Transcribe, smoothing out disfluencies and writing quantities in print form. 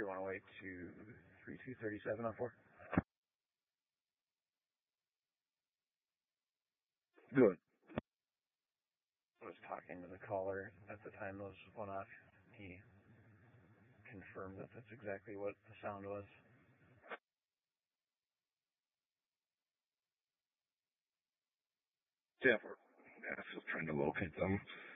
3108 to 3237 on 4. Good. I was talking to the caller at the time those went off. He confirmed that that's exactly what the sound was. Yeah, we're still trying to locate them.